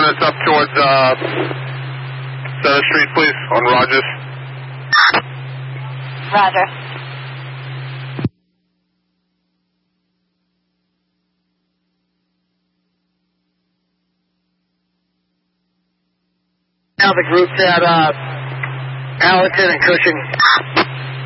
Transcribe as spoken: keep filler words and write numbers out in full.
units up towards uh, Center Street, please, on Rogers. Roger. Now the group's at uh, Allerton and Cushing.